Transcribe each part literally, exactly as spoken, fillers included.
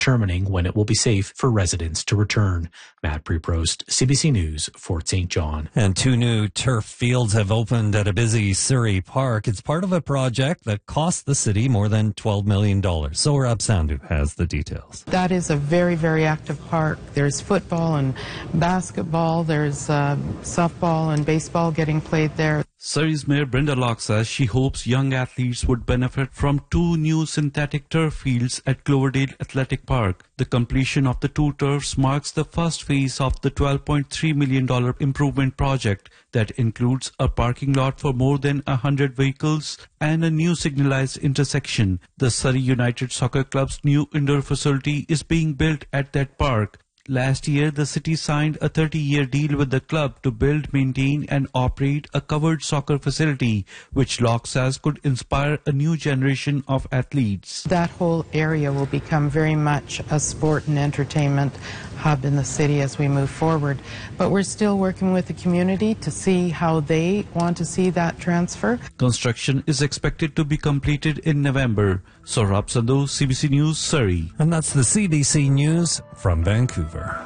determining when it will be safe for residents to return. Matt Preprost, C B C News, Fort Saint John. And two new turf fields have opened at a busy Surrey Park. It's part of a project that cost the city more than twelve million dollars. Sohrab Sandhu has the details. That is a very, very active park. There's football and basketball. There's uh, softball and baseball getting played there. Surrey's Mayor Brenda Locke says she hopes young athletes would benefit from two new synthetic turf fields at Cloverdale Athletic Park. The completion of the two turfs marks the first phase of the twelve point three million dollars improvement project that includes a parking lot for more than one hundred vehicles and a new signalized intersection. The Surrey United Soccer Club's new indoor facility is being built at that park. Last year, the city signed a thirty-year deal with the club to build, maintain and operate a covered soccer facility, which Locke says could inspire a new generation of athletes. That whole area will become very much a sport and entertainment hub in the city as we move forward. But we're still working with the community to see how they want to see that transfer. Construction is expected to be completed in November. Sohrab Sandhu, C B C News, Surrey. And that's the C B C News from Vancouver.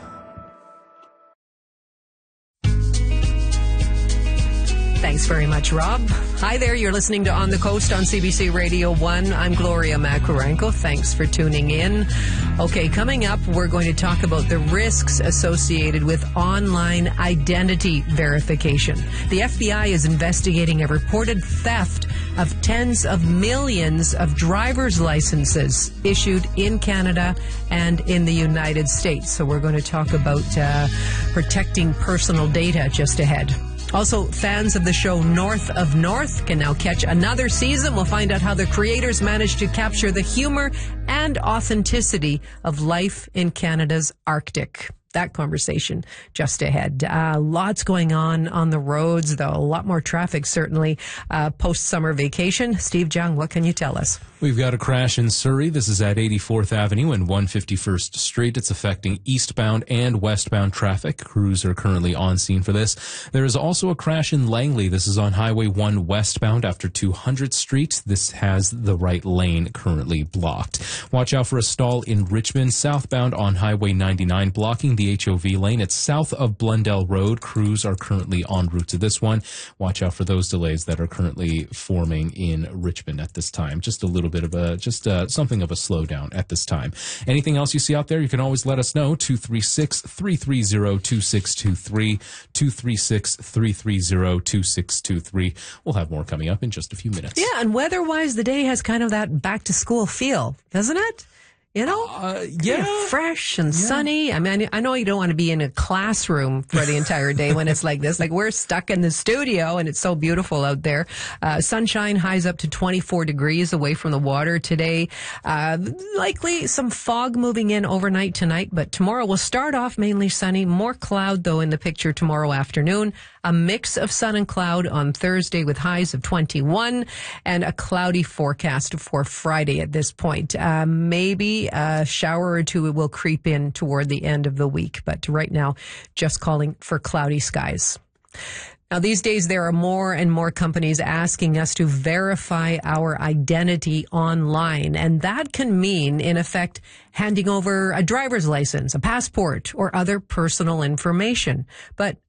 Thanks very much, Rob. Hi there, you're listening to On the Coast on C B C Radio one. I'm Gloria Macarenko. Thanks for tuning in. Okay, coming up, we're going to talk about the risks associated with online identity verification. The F B I is investigating a reported theft of tens of millions of driver's licenses issued in Canada and in the United States. So we're going to talk about uh, protecting personal data just ahead. Also, fans of the show North of North can now catch another season. We'll find out how the creators managed to capture the humor and authenticity of life in Canada's Arctic. That conversation just ahead. Uh, lots going on on the roads, though. A lot more traffic, certainly, uh, post-summer vacation. Steve Jung, what can you tell us? We've got a crash in Surrey. This is at eighty-fourth Avenue and one hundred fifty-first Street. It's affecting eastbound and westbound traffic. Crews are currently on scene for this. There is also a crash in Langley. This is on Highway one westbound after two hundredth Street. This has the right lane currently blocked. Watch out for a stall in Richmond, southbound on Highway ninety-nine, blocking the H O V lane. It's south of Blundell Road. Crews are currently en route to this one. Watch out for those delays that are currently forming in Richmond at this time. Just a little bit of a, just uh, something of a slowdown at this time. Anything else you see out there, you can always let us know. two three six, three three zero, two six two three, two three six, three three zero, two six two three. We'll have more coming up in just a few minutes. Yeah, and weather-wise, the day has kind of that back-to-school feel, doesn't it? You know, uh, yeah, fresh and yeah. sunny. I mean, I know you don't want to be in a classroom for the entire day when it's like this. Like, we're stuck in the studio and it's so beautiful out there. Uh, sunshine, highs up to twenty-four degrees away from the water today. Uh, likely some fog moving in overnight tonight, but tomorrow will start off mainly sunny. More cloud, though, in the picture tomorrow afternoon. A mix of sun and cloud on Thursday with highs of twenty-one and a cloudy forecast for Friday at this point. Uh, maybe a shower or two will creep in toward the end of the week, but right now, just calling for cloudy skies. Now, these days, there are more and more companies asking us to verify our identity online, and that can mean, in effect, handing over a driver's license, a passport, or other personal information. But